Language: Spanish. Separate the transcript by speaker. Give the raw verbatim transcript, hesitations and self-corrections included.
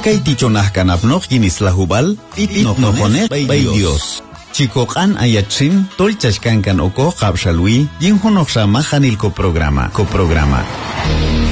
Speaker 1: Kay tichonah kanapnoq yinislahubal itnoqnoqoneq bay Dios. Chikoqan ayatsin tolchashkankan oko qabshalwi yinhonoqsha majanil ko programa. Ko programa.